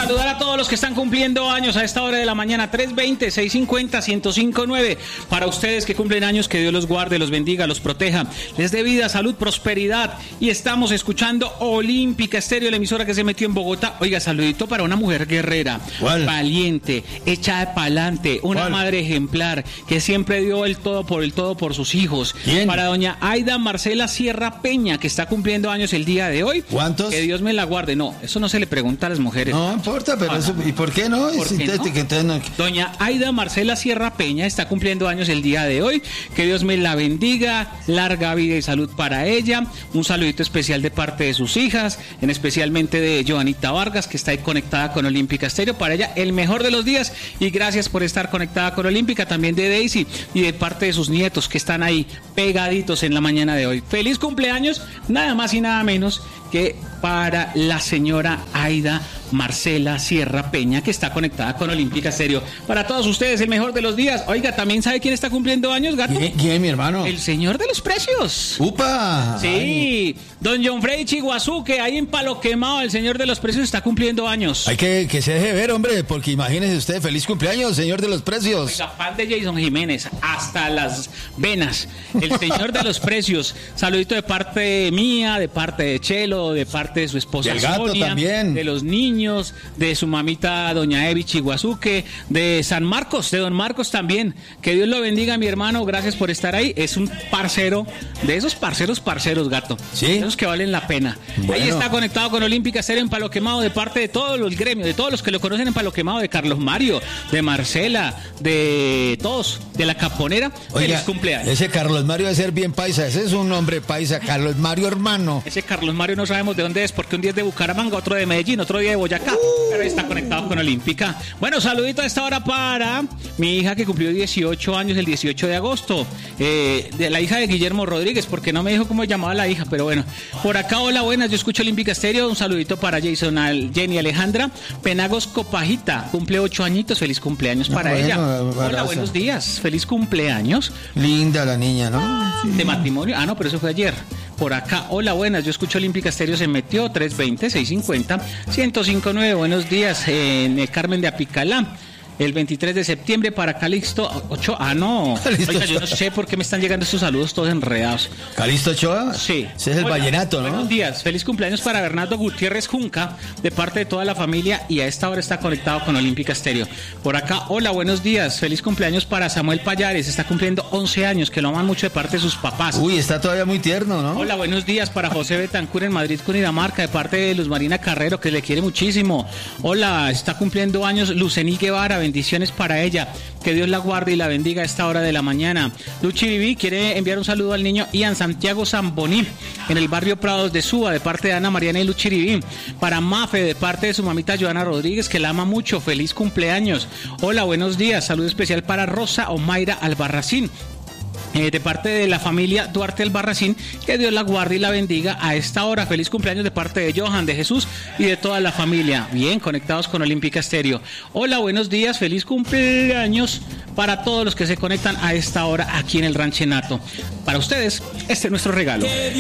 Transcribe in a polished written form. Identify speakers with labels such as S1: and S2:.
S1: Saludar a todos los que están cumpliendo años a esta hora de la mañana, 320-650-1059. Para ustedes que cumplen años, que Dios los guarde, los bendiga, los proteja, les dé vida, salud, prosperidad. Y estamos escuchando Olímpica Estéreo, la emisora que se metió en Bogotá. Oiga, saludito para una mujer guerrera, valiente, echada pa'lante, una madre ejemplar, que siempre dio el todo por sus hijos.
S2: ¿Quién?
S1: Para doña Aida Marcela Sierra Peña, que está cumpliendo años el día de hoy.
S2: ¿Cuántos?
S1: Que Dios me la guarde. No, eso no se le pregunta a las mujeres.
S2: No importa, pero eso, ¿y por qué no?
S1: ¿Por qué no?
S2: Entonces no.
S1: Doña Aida Marcela Sierra Peña está cumpliendo años el día de hoy. Que Dios me la bendiga, larga vida y salud para ella. Un saludito especial de parte de sus hijas, en especialmente de Joanita Vargas, que está ahí conectada con Olímpica Estéreo. Para ella, el mejor de los días y gracias por estar conectada con Olímpica. También de Daisy y de parte de sus nietos que están ahí pegaditos en la mañana de hoy. Feliz cumpleaños, nada más y nada menos que para la señora Aida Marcela Sierra Peña, que está conectada con Olímpica Estéreo. Para todos ustedes, el mejor de los días. Oiga, ¿también sabe quién está cumpliendo años, gato?
S2: ¿Quién, mi hermano?
S1: El señor de los precios.
S2: ¡Upa!
S1: Sí,
S2: Ay.
S1: don John Freddy Chiguazuque, ahí en Palo Quemado, el señor de los precios está cumpliendo años.
S2: Hay que se deje ver, hombre, porque imagínese usted, feliz cumpleaños, señor de los precios.
S1: Oiga, fan de Jason Jiménez, hasta las venas. El señor de los precios. Saludito de parte mía, de parte de Chelo, de parte de su esposa
S2: del gato
S1: Sonia,
S2: también.
S1: de los niños, de su mamita doña Evi Chiguazuque, de San Marcos, de don Marcos también. Que Dios lo bendiga, mi hermano, gracias por estar ahí. Es un parcero, de esos parceros, gato.
S2: Sí.
S1: Esos que valen la pena.
S2: Bueno.
S1: Ahí está conectado con Olímpica Estéreo en Palo Quemado, de parte de todos los gremios, de todos los que lo conocen en Palo Quemado, de Carlos Mario, de Marcela, de todos, de la Caponera.
S2: Oiga,
S1: feliz cumpleaños.
S2: ese Carlos Mario debe ser bien paisa, ese es un hombre paisa, Carlos Mario hermano.
S1: Ese Carlos Mario no sabemos de dónde es, porque un día es de Bucaramanga, otro de Medellín, otro día de Boyacá, pero está conectado con Olímpica. Bueno, saludito a esta hora para mi hija que cumplió 18 años el 18 de agosto, de la hija de Guillermo Rodríguez, porque no me dijo cómo llamaba la hija, pero bueno, por acá, hola, buenas, yo escucho Olímpica Estéreo, un saludito para Jason, Jenny Alejandra Penagos Copajita, cumple 8 añitos, feliz cumpleaños para ella. Hola, buenos días, feliz cumpleaños.
S2: Linda la niña, ¿no? Sí.
S1: De matrimonio, no, pero eso fue ayer. Por acá, hola, buenas, yo escucho Olímpica Estéreo, se metió 320-650-1059, buenos días, en el Carmen de Apicalá. El 23 de septiembre para Calixto Ochoa. No. Oiga, yo no sé por qué me están llegando estos saludos todos enredados.
S2: ¿Calixto Ochoa?
S1: Sí.
S2: Ese es el vallenato, ¿no?
S1: Buenos días. Feliz cumpleaños para Bernardo Gutiérrez Junca, de parte de toda la familia, y a esta hora está conectado con Olímpica Estéreo. Por acá, hola, buenos días. Feliz cumpleaños para Samuel Payares. Está cumpliendo 11 años, que lo aman mucho de parte de sus papás.
S2: Uy, está todavía muy tierno, ¿no?
S1: Hola, buenos días para José Betancur en Madrid, Cundinamarca, de parte de Luz Marina Carrero, que le quiere muchísimo. Hola, está cumpliendo años Lucení Guevara. Bendiciones para ella, que Dios la guarde y la bendiga a esta hora de la mañana. Luchi Viví quiere enviar un saludo al niño Ian Santiago Zamboní en el barrio Prados de Suba, de parte de Ana Mariana y Luchi Viví. Para Mafe, de parte de su mamita Joana Rodríguez, que la ama mucho, feliz cumpleaños. Hola, buenos días, saludo especial para Rosa Omaira Albarracín, de parte de la familia Duarte Albarracín, que Dios la guarde y la bendiga a esta hora. Feliz cumpleaños de parte de Johan, de Jesús y de toda la familia. Bien, conectados con Olímpica Estéreo. Hola, buenos días, feliz cumpleaños para todos los que se conectan a esta hora aquí en el Ranchenato. Para ustedes, este es nuestro regalo.